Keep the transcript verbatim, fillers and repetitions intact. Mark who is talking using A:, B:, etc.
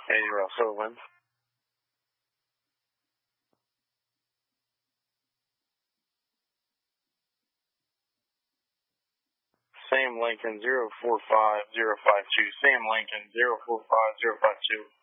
A: Hey, Ross Sullivan. Sam Lincoln zero four five zero five two. Sam Lincoln zero four five zero five two.